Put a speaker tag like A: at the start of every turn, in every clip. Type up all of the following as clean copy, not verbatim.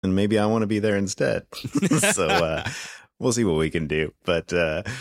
A: and maybe I want to be there instead. So we'll see what we can do. But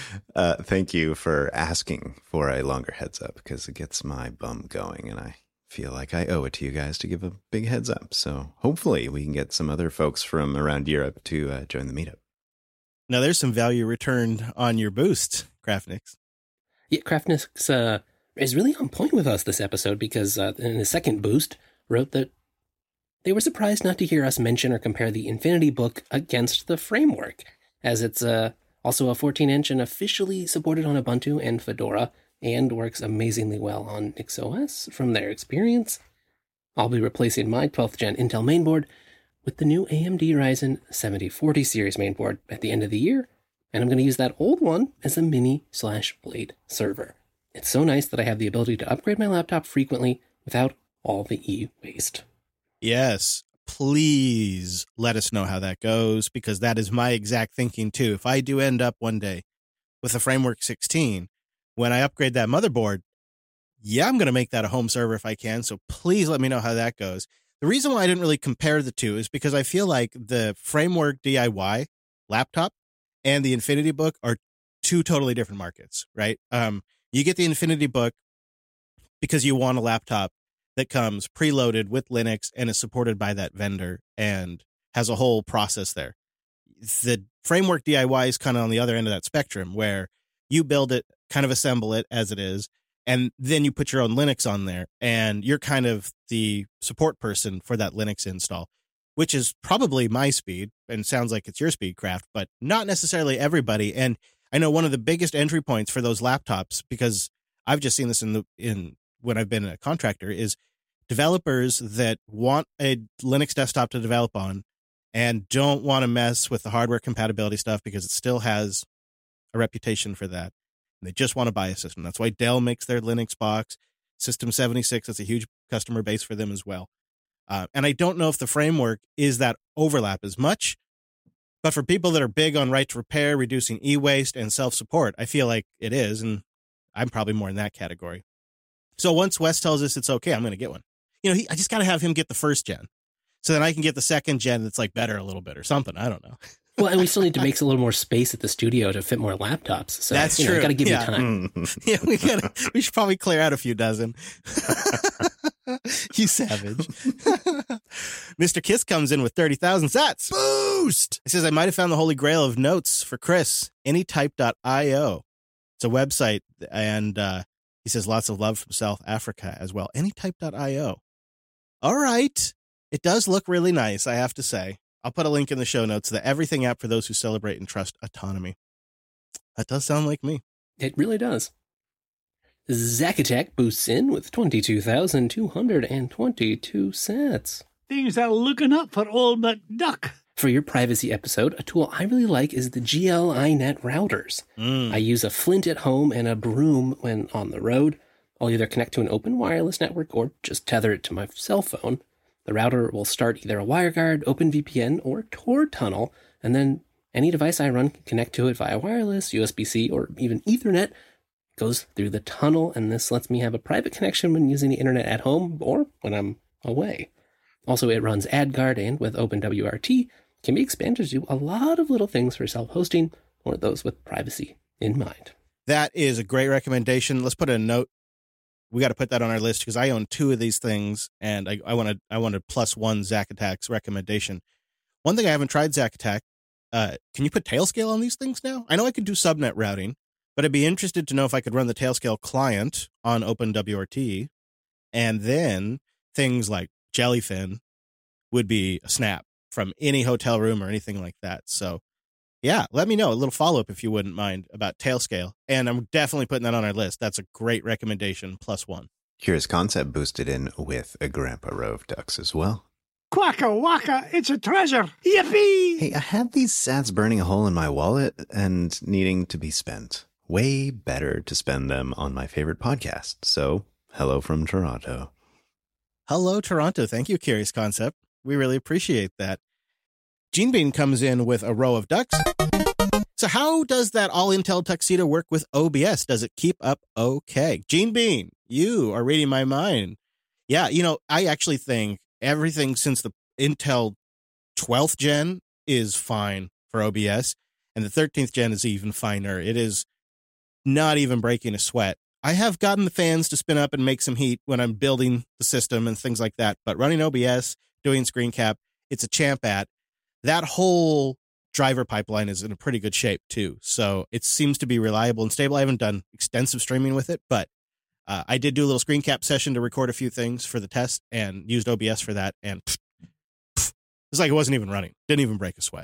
A: thank you for asking for a longer heads up, because it gets my bum going, and I feel like I owe it to you guys to give a big heads up. So hopefully we can get some other folks from around Europe to join the meetup.
B: Now there's some value returned on your boost, Craftnix.
C: Yeah, Craftnix is really on point with us this episode, because in the second boost wrote that they were surprised not to hear us mention or compare the Infinity book against the framework, as it's also a 14-inch and officially supported on Ubuntu and Fedora, and works amazingly well on NixOS from their experience. I'll be replacing my 12th gen Intel mainboard with the new AMD Ryzen 7040 series mainboard at the end of the year, and I'm going to use that old one as a mini/blade server. It's so nice that I have the ability to upgrade my laptop frequently without all the e-waste.
B: Yes, please let us know how that goes, because that is my exact thinking too. If I do end up one day with a Framework 16, when I upgrade that motherboard, yeah, I'm going to make that a home server if I can. So please let me know how that goes. The reason why I didn't really compare the two is because I feel like the Framework DIY laptop and the Infinity book are two totally different markets, right? You get the Infinity book because you want a laptop that comes preloaded with Linux and is supported by that vendor and has a whole process there. The Framework DIY is kind of on the other end of that spectrum, where you build it, kind of assemble it as it is, and then you put your own Linux on there, and you're kind of the support person for that Linux install, which is probably my speed and sounds like it's your speed, Craft, but not necessarily everybody. And I know one of the biggest entry points for those laptops, because I've just seen this in when I've been a contractor, is developers that want a Linux desktop to develop on and don't want to mess with the hardware compatibility stuff because it still has a reputation for that. And they just want to buy a system. That's why Dell makes their Linux box. System 76, that's a huge customer base for them as well. And I don't know if the framework is that overlap as much, but for people that are big on right to repair, reducing e-waste, and self-support, I feel like it is, and I'm probably more in that category. So once Wes tells us it's okay, I'm going to get one. You know, I just got to have him get the first gen, so then I can get the second gen that's like better a little bit or something. I don't know.
C: Well, and we still need to make a little more space at the studio to fit more laptops. So
B: that's true.
C: Got to give you time.
B: Yeah, we should probably clear out a few dozen. You savage. Mr. Kiss comes in with 30,000 sats. Boost! He says, I might have found the holy grail of notes for Chris. Anytype.io. It's a website, and he says lots of love from South Africa as well. Anytype.io. All right. It does look really nice, I have to say. I'll put a link in the show notes. The Everything app for those who celebrate and trust autonomy. That does sound like me.
C: It really does. Zacatech boosts in with 22,222 sats.
D: Things are looking up for old McDuck.
C: For your privacy episode, a tool I really like is the GL-iNet routers. I use a Flint at home and a Broom when on the road. I'll either connect to an open wireless network or just tether it to my cell phone. The router will start either a WireGuard, OpenVPN, or Tor tunnel, and then any device I run can connect to it via wireless, USB-C, or even Ethernet. It goes through the tunnel, and this lets me have a private connection when using the internet at home or when I'm away. Also, it runs AdGuard, and with OpenWRT, can be expanded to do a lot of little things for self-hosting or those with privacy in mind.
B: That is a great recommendation. Let's put a note. We got to put that on our list because I own two of these things, and I want to plus one Zacatech's recommendation. One thing I haven't tried, Zacatech, can you put Tailscale on these things now? I know I could do subnet routing, but I'd be interested to know if I could run the Tailscale client on OpenWRT, and then things like Jellyfin would be a snap from any hotel room or anything like that. So yeah, let me know. A little follow-up if you wouldn't mind about Tailscale. And I'm definitely putting that on our list. That's a great recommendation, plus one.
A: Curious Concept boosted in with a Grandpa Row of ducks as well.
D: Quacka wacka, it's a treasure. Yippee!
A: Hey, I have these sats burning a hole in my wallet and needing to be spent. Way better to spend them on my favorite podcast. So, hello from Toronto.
B: Hello, Toronto. Thank you, Curious Concept. We really appreciate that. Gene Bean comes in with a row of ducks. So how does that all-Intel tuxedo work with OBS? Does it keep up okay? Gene Bean, you are reading my mind. Yeah, I actually think everything since the Intel 12th gen is fine for OBS, and the 13th gen is even finer. It is not even breaking a sweat. I have gotten the fans to spin up and make some heat when I'm building the system and things like that, but running OBS, doing screen cap, it's a champ at. That whole driver pipeline is in a pretty good shape too, so it seems to be reliable and stable. I haven't done extensive streaming with it, but I did do a little screen cap session to record a few things for the test and used OBS for that, and it's like it wasn't even running. Didn't even break a sweat.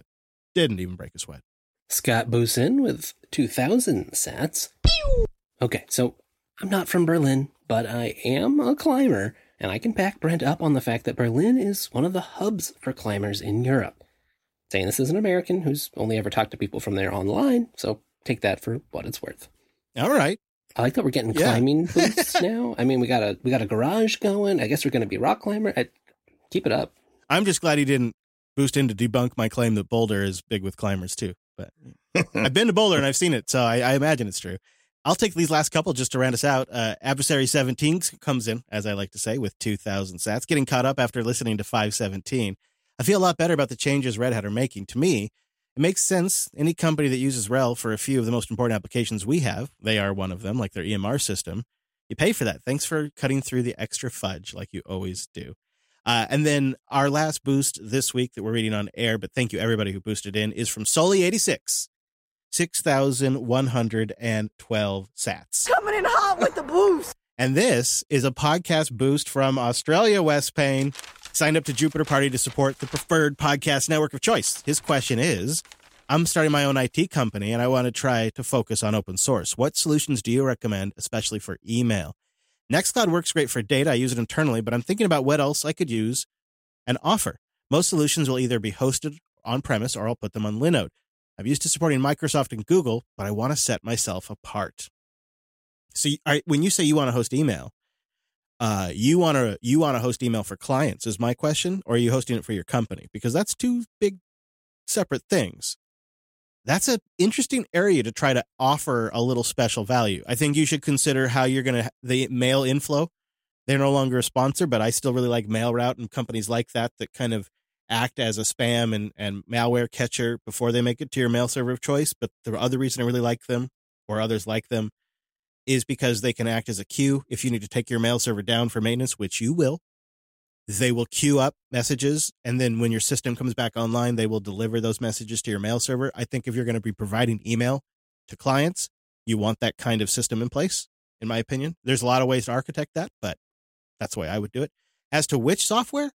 C: Scott Boosin with 2,000 sats. Okay, so I'm not from Berlin, but I am a climber, and I can back Brent up on the fact that Berlin is one of the hubs for climbers in Europe. Saying this as an American who's only ever talked to people from there online, so take that for what it's worth.
B: All right.
C: I like that we're getting climbing boosts now. I mean, we got a garage going. I guess we're going to be rock climber. Keep it up.
B: I'm just glad he didn't boost in to debunk my claim that Boulder is big with climbers too. But I've been to Boulder and I've seen it, so I imagine it's true. I'll take these last couple just to round us out. Adversary 17 comes in, as I like to say, with 2,000 sats. Getting caught up after listening to 517. I feel a lot better about the changes Red Hat are making. To me, it makes sense. Any company that uses RHEL for a few of the most important applications we have, they are one of them, like their EMR system. You pay for that. Thanks for cutting through the extra fudge like you always do. And then our last boost this week that we're reading on air, but thank you everybody who boosted in, is from Sully86. 6,112 sats.
E: Coming in hot with the boost.
B: And this is a podcast boost from Australia, West Payne. Signed up to Jupiter Party to support the preferred podcast network of choice. His question is, I'm starting my own IT company and I want to try to focus on open source. What solutions do you recommend, especially for email? Nextcloud works great for data. I use it internally, but I'm thinking about what else I could use and offer. Most solutions will either be hosted on-premise or I'll put them on Linode. I'm used to supporting Microsoft and Google, but I want to set myself apart. So when you say you want to host email, you want to host email for clients is my question, or are you hosting it for your company? Because that's two big separate things. That's an interesting area to try to offer a little special value. I think you should consider how you're going to, the mail inflow. They're no longer a sponsor, but I still really like MailRoute and companies like that kind of act as a spam and malware catcher before they make it to your mail server of choice. But the other reason I really like them, or others like them, is because they can act as a queue. If you need to take your mail server down for maintenance, which you will, they will queue up messages. And then when your system comes back online, they will deliver those messages to your mail server. I think if you're going to be providing email to clients, you want that kind of system in place, in my opinion. There's a lot of ways to architect that, but that's the way I would do it. As to which software,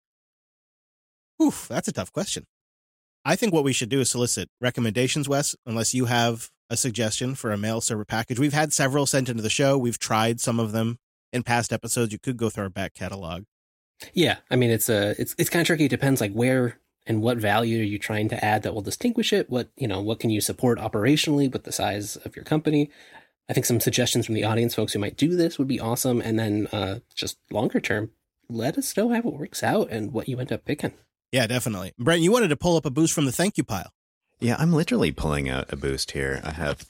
B: that's a tough question. I think what we should do is solicit recommendations, Wes, unless you have a suggestion for a mail server package. We've had several sent into the show. We've tried some of them in past episodes. You could go through our back catalog.
C: Yeah, I mean, it's kind of tricky. It depends like where and what value are you trying to add that will distinguish it? What can you support operationally with the size of your company? I think some suggestions from the audience, folks who might do this, would be awesome. And then just longer term, let us know how it works out and what you end up picking.
B: Yeah, definitely. Brent, you wanted to pull up a boost from the thank you pile.
A: Yeah, I'm literally pulling out a boost here. I have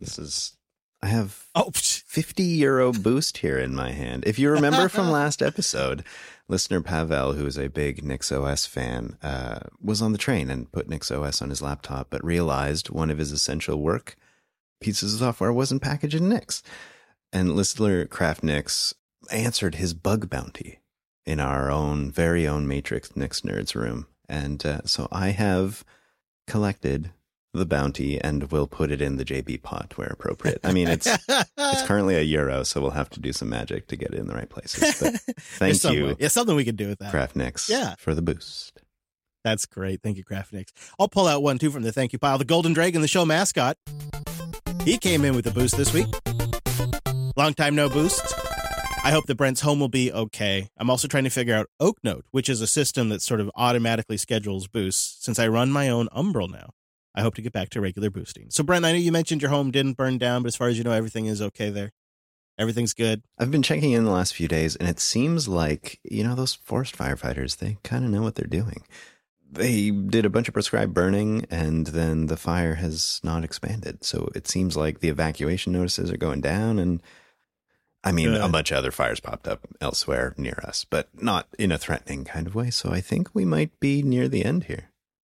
A: 50 euro boost here in my hand. If you remember from last episode, listener Pavel, who is a big NixOS fan, was on the train and put NixOS on his laptop, but realized one of his essential work pieces of software wasn't packaged in Nix. And listener Craft Nix answered his bug bounty in our own very own Matrix Nix Nerds room. And so I have collected the bounty and will put it in the JB pot where appropriate. I mean, it's currently €1, so we'll have to do some magic to get it in the right places. But thank you.
B: Yeah, something we could do with that.
A: Craft Nix, for the boost.
B: That's great. Thank you, Craft Nix. I'll pull out one, too, from the thank you pile. The Golden Dragon, the show mascot. He came in with a boost this week. Long time no boost. I hope that Brent's home will be okay. I'm also trying to figure out OakNote, which is a system that sort of automatically schedules boosts. Since I run my own Umbrel now, I hope to get back to regular boosting. So, Brent, I know you mentioned your home didn't burn down, but as far as you know, everything is okay there. Everything's good.
A: I've been checking in the last few days, and it seems like, those forest firefighters, they kind of know what they're doing. They did a bunch of prescribed burning, and then the fire has not expanded. So it seems like the evacuation notices are going down, and a bunch of other fires popped up elsewhere near us, but not in a threatening kind of way. So I think we might be near the end here.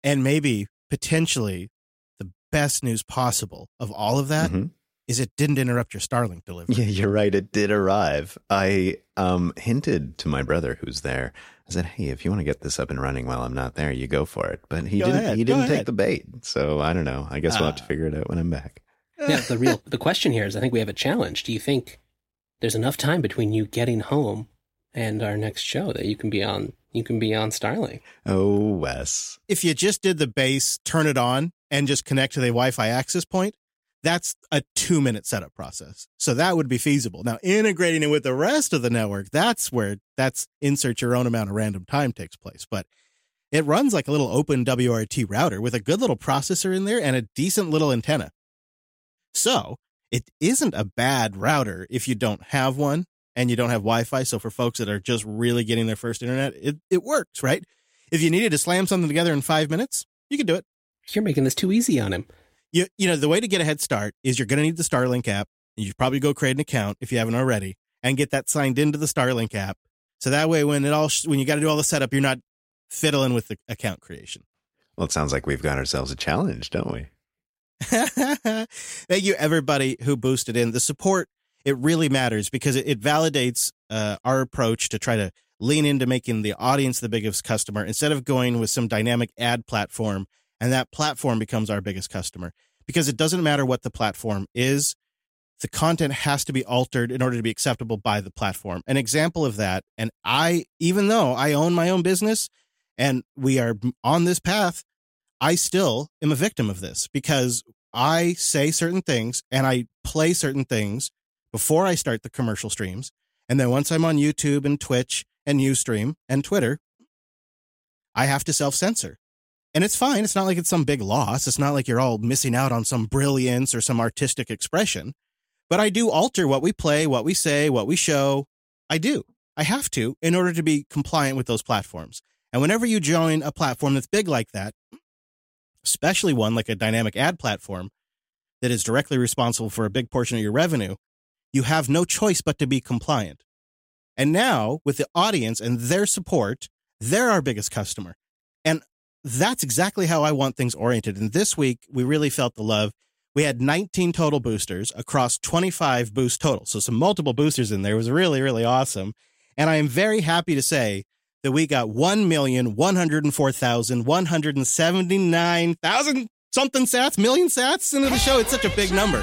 B: And maybe potentially the best news possible of all of that is it didn't interrupt your Starlink delivery.
A: Yeah, you're right. It did arrive. I hinted to my brother who's there. I said, hey, if you want to get this up and running while I'm not there, you go for it. But he didn't take the bait. So I don't know. I guess we'll have to figure it out when I'm back.
C: Yeah, the question here is, I think we have a challenge. Do you think there's enough time between you getting home and our next show that you can be on Starlink?
A: Oh, Wes.
B: If you just did the base, turn it on, and just connect to the Wi-Fi access point, that's a 2-minute setup process. So that would be feasible. Now, integrating it with the rest of the network, that's insert your own amount of random time takes place. But it runs like a little open WRT router with a good little processor in there and a decent little antenna. So it isn't a bad router if you don't have one and you don't have Wi-Fi. So for folks that are just really getting their first internet, it works, right? If you needed to slam something together in 5 minutes, you could do it.
C: You're making this too easy on him.
B: You know, the way to get a head start is you're going to need the Starlink app. You should probably go create an account if you haven't already and get that signed into the Starlink app. So that way, when you got to do all the setup, you're not fiddling with the account creation.
A: Well, it sounds like we've got ourselves a challenge, don't we?
B: Thank you, everybody who boosted in. The support, it really matters because it validates our approach to try to lean into making the audience the biggest customer instead of going with some dynamic ad platform, and that platform becomes our biggest customer. Because it doesn't matter what the platform is, the content has to be altered in order to be acceptable by the platform. An example of that, and even though I own my own business and we are on this path, I still am a victim of this because I say certain things and I play certain things before I start the commercial streams. And then once I'm on YouTube and Twitch and Ustream and Twitter, I have to self-censor. And it's fine. It's not like it's some big loss. It's not like you're all missing out on some brilliance or some artistic expression. But I do alter what we play, what we say, what we show. I do. I have to in order to be compliant with those platforms. And whenever you join a platform that's big like that, especially one like a dynamic ad platform that is directly responsible for a big portion of your revenue, you have no choice but to be compliant. And now with the audience and their support, they're our biggest customer. And that's exactly how I want things oriented. And this week, we really felt the love. We had 19 total boosters across 25 boosts total. So some multiple boosters in there. It was really, really awesome. And I am very happy to say that we got 1,104,179,000 something sats, million sats into the show. It's such a big number.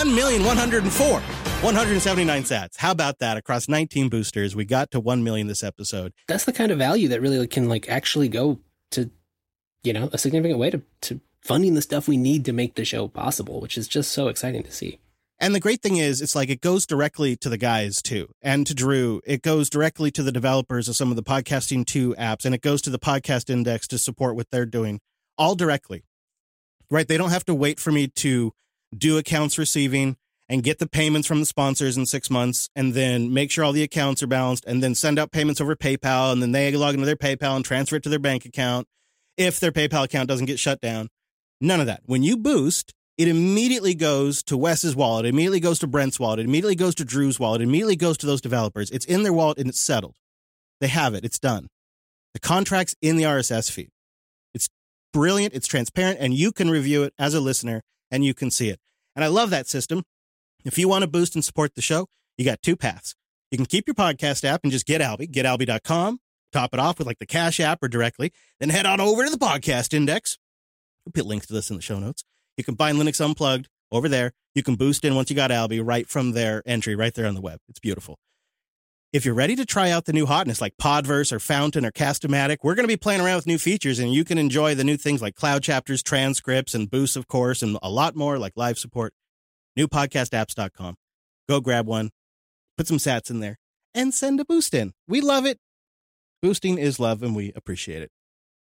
B: 1,104,179 sats. How about that? Across 19 boosters, we got to 1 million this episode.
C: That's the kind of value that really can actually go to, a significant way to funding the stuff we need to make the show possible, which is just so exciting to see.
B: And the great thing is, it's like it goes directly to the guys, too, and to Drew. It goes directly to the developers of some of the Podcasting 2 apps, and it goes to the Podcast Index to support what they're doing, all directly. Right? They don't have to wait for me to do accounts receiving and get the payments from the sponsors in 6 months, and then make sure all the accounts are balanced, and then send out payments over PayPal, and then they log into their PayPal and transfer it to their bank account if their PayPal account doesn't get shut down. None of that. When you boost, it immediately goes to Wes's wallet. It immediately goes to Brent's wallet. It immediately goes to Drew's wallet. It immediately goes to those developers. It's in their wallet and it's settled. They have it. It's done. The contract's in the RSS feed. It's brilliant. It's transparent, and you can review it as a listener and you can see it. And I love that system. If you want to boost and support the show, you got two paths. You can keep your podcast app and just get Alby, getalby.com, top it off with like the Cash App or directly, then head on over to the Podcast Index. We'll put links to this in the show notes. You can find Linux Unplugged over there. You can boost in once you got Alby right from their entry right there on the web. It's beautiful. If you're ready to try out the new hotness like Podverse or Fountain or Cast-O-Matic, we're going to be playing around with new features, and you can enjoy the new things like Cloud Chapters, transcripts, and boosts, of course, and a lot more like live support. Newpodcastapps.com. Go grab one, put some sats in there, and send a boost in. We love it. Boosting is love, and we appreciate it.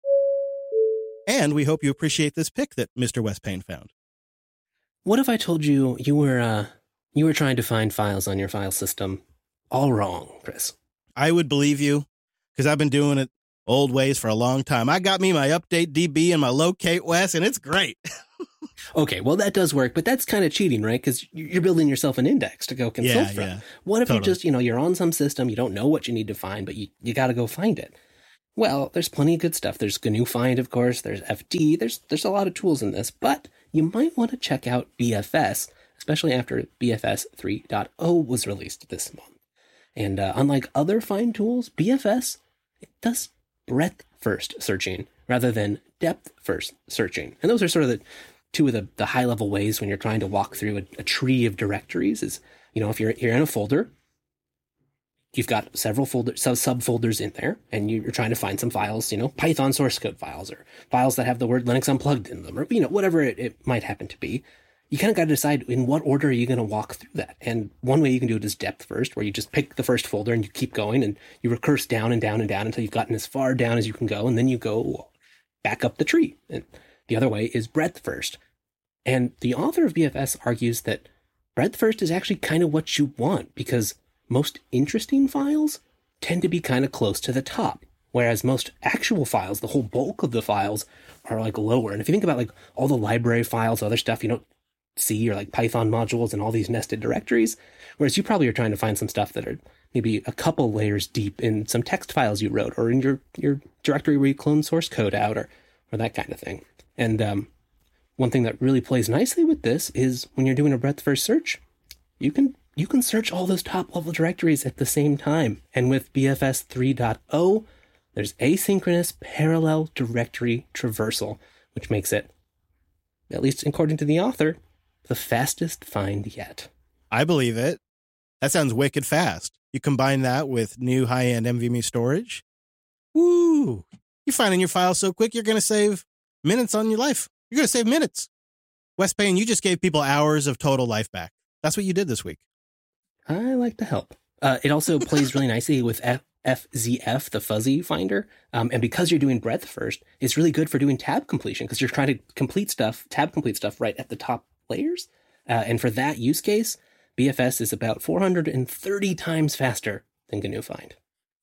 B: And we hope you appreciate this pick that Mr. Wes Payne found.
C: What if I told you you were trying to find files on your file system all wrong, Chris?
B: I would believe you, because I've been doing it old ways for a long time. I got me my Update DB and my Locate Wes, and it's great.
C: Okay, well, that does work, but that's kind of cheating, right? Because you're building yourself an index to go consult from.
B: Yeah.
C: What if
B: Totally.
C: you just, you're on some system, you don't know what you need to find, but you got to go find it? Well, there's plenty of good stuff. There's GNU Find, of course. There's FD. There's a lot of tools in this, but you might want to check out BFS, especially after BFS 3.0 was released this month. And unlike other find tools, BFS, it does breadth-first searching rather than depth-first searching. And those are sort of the two of the high-level ways when you're trying to walk through a tree of directories is, if you're in a folder, you've got several subfolders in there, and you're trying to find some files, Python source code files, or files that have the word Linux Unplugged in them, or, whatever it might happen to be. You kind of got to decide in what order are you going to walk through that. And one way you can do it is depth first, where you just pick the first folder and you keep going, and you recurse down and down and down until you've gotten as far down as you can go, and then you go back up the tree. And the other way is breadth first. And the author of BFS argues that breadth first is actually kind of what you want, because most interesting files tend to be kind of close to the top, whereas most actual files, the whole bulk of the files, are like lower. And if you think about like all the library files, other stuff you don't see, or like Python modules and all these nested directories, whereas you probably are trying to find some stuff that are maybe a couple layers deep in some text files you wrote, or in your directory where you clone source code out, or that kind of thing. And one thing that really plays nicely with this is when you're doing a breadth first search, you can search all those top level directories at the same time. And with BFS 3.0, there's asynchronous parallel directory traversal, which makes it, at least according to the author, the fastest find yet.
B: I believe it. That sounds wicked fast. You combine that with new high-end NVMe storage. Woo! You're finding your files so quick, you're going to save minutes on your life. You're going to save minutes. Wes Payne, you just gave people hours of total life back. That's what you did this week.
C: I like to help. It also plays really nicely with FZF, the fuzzy finder. And because you're doing breadth first, it's really good for doing tab completion, because you're trying to tab complete stuff right at the top layers. And for that use case, BFS is about 430 times faster than GNU Find.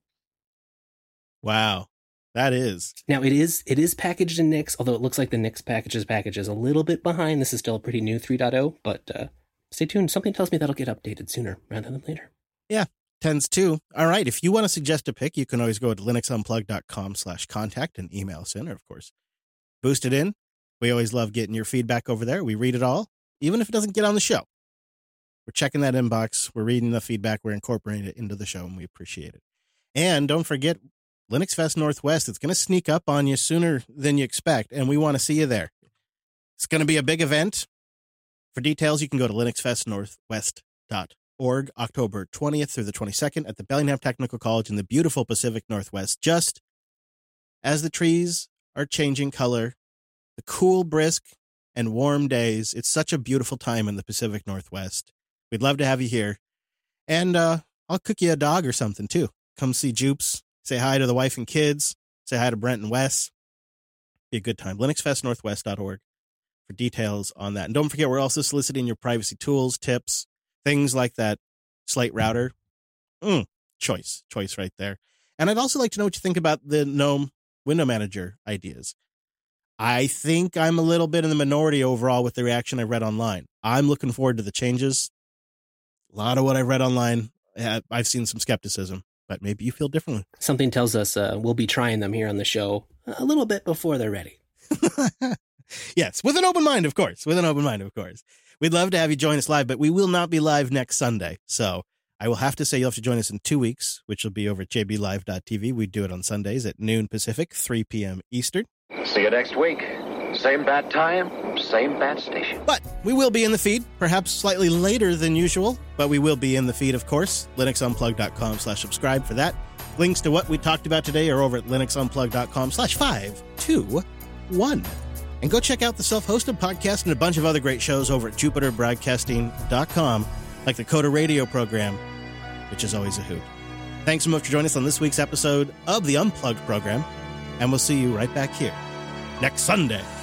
B: Wow. That is.
C: Now, it is packaged in Nix, although it looks like the Nix package is a little bit behind. This is still a pretty new 3.0, but stay tuned. Something tells me that'll get updated sooner rather than later.
B: Yeah, tends to. All right. If you want to suggest a pick, you can always go to linuxunplugged.com/contact and email us in, or of course, boost it in. We always love getting your feedback over there. We read it all, even if it doesn't get on the show. We're checking that inbox. We're reading the feedback. We're incorporating it into the show, and we appreciate it. And don't forget, Linux Fest Northwest. It's going to sneak up on you sooner than you expect, and we want to see you there. It's going to be a big event. For details, you can go to linuxfestnorthwest.org, October 20th through the 22nd at the Bellingham Technical College in the beautiful Pacific Northwest. Just as the trees are changing color, the cool, brisk, and warm days, it's such a beautiful time in the Pacific Northwest. We'd love to have you here. And I'll cook you a dog or something, too. Come see Jupes. Say hi to the wife and kids. Say hi to Brent and Wes. Be a good time. linuxfestnorthwest.org for details on that. And don't forget, we're also soliciting your privacy tools, tips, things like that Slate router. Choice right there. And I'd also like to know what you think about the GNOME window manager ideas. I think I'm a little bit in the minority overall with the reaction I read online. I'm looking forward to the changes. A lot of what I read online, I've seen some skepticism, but maybe you feel differently.
C: Something tells us we'll be trying them here on the show a little bit before they're ready.
B: Yes, with an open mind, of course. We'd love to have you join us live, but we will not be live next Sunday. So I will have to say you'll have to join us in 2 weeks, which will be over at jblive.tv. We do it on Sundays at noon Pacific, 3 p.m. Eastern.
E: See you next week. Same bat time, same bat station.
B: But we will be in the feed, perhaps slightly later than usual, but we will be in the feed, of course. linuxunplugged.com/subscribe for that. Links to what we talked about today are over at linuxunplugged.com/521. And go check out the self-hosted podcast and a bunch of other great shows over at jupiterbroadcasting.com, like the Coda Radio program, which is always a hoot. Thanks so much for joining us on this week's episode of the Unplugged program, and we'll see you right back here next Sunday.